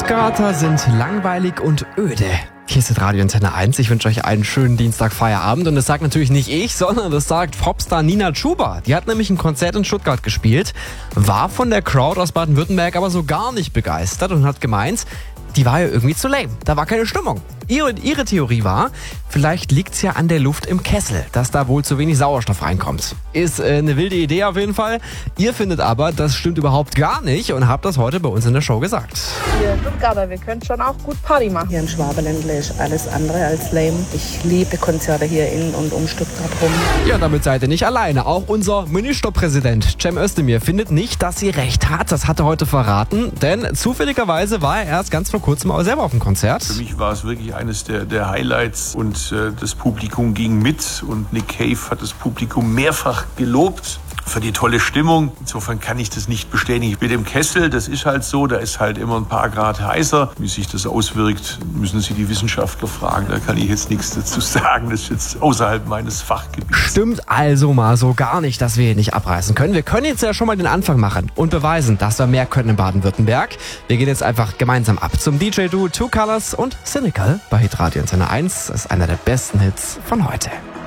Stuttgarter sind langweilig und öde. Hier ist Radio Antenne 1. Ich wünsche euch einen schönen Dienstag-Feierabend. Und das sagt natürlich nicht ich, sondern das sagt Popstar Nina Chuba. Die hat nämlich ein Konzert in Stuttgart gespielt, war von der Crowd aus Baden-Württemberg aber so gar nicht begeistert und hat gemeint, die war ja irgendwie zu lame. Da war keine Stimmung. Ihre Theorie war, vielleicht liegt's ja an der Luft im Kessel, dass da wohl zu wenig Sauerstoff reinkommt. Ist eine wilde Idee auf jeden Fall. Ihr findet aber, das stimmt überhaupt gar nicht und habt das heute bei uns in der Show gesagt. Wir Stuttgarter, wir können schon auch gut Party machen. Hier im Schwabenländle ist alles andere als lame. Ich liebe Konzerte hier in und um Stuttgart rum. Ja, damit seid ihr nicht alleine. Auch unser Ministerpräsident Cem Özdemir findet nicht, dass sie recht hat. Das hat er heute verraten, denn zufälligerweise war er erst ganz vor kurzem auch selber auf dem Konzert. Für mich war es wirklich eines der Highlights und das Publikum ging mit und Nick Cave hat das Publikum mehrfach gelobt für die tolle Stimmung. Insofern kann ich das nicht bestätigen. Mit dem Kessel, das ist halt so, da ist halt immer ein paar Grad heißer. Wie sich das auswirkt, müssen Sie die Wissenschaftler fragen. Da kann ich jetzt nichts dazu sagen. Das ist jetzt außerhalb meines Fachgebiets. Stimmt also mal so gar nicht, dass wir hier nicht abreißen können. Wir können jetzt ja schon mal den Anfang machen und beweisen, dass wir mehr können in Baden-Württemberg. Wir gehen jetzt einfach gemeinsam ab zum DJ-Duo Two Colors und Cynical bei Hitradio Antenne 1. Das ist einer der besten Hits von heute.